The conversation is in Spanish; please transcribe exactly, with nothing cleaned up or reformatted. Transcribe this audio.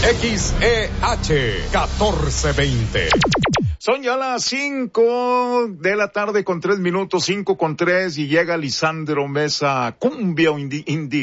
X E H catorce veinte. Son ya las cinco de la tarde con tres minutos, cinco con tres, y llega Lisandro Mesa, cumbia indígena.